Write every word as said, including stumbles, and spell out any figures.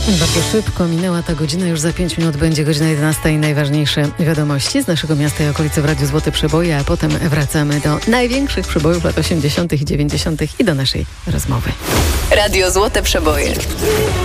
Bardzo szybko minęła ta godzina, już za pięć minut będzie godzina jedenasta i najważniejsze wiadomości z naszego miasta i okolicy w Radiu Złote Przeboje, a potem wracamy do największych przebojów lat osiemdziesiątych i dziewięćdziesiątych i do naszej rozmowy. Radio Złote Przeboje.